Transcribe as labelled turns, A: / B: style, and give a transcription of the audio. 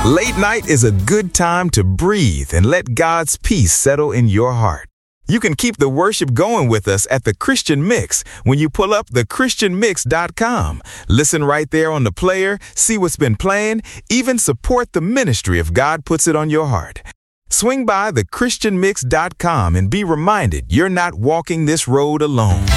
A: Late night is a good time to breathe and let God's peace settle in your heart. You can keep the worship going with us at The Christian Mix when you pull up thechristianmix.com. Listen right there on the player, see what's been playing, even support the ministry if God puts it on your heart. Swing by thechristianmix.com and be reminded you're not walking this road alone.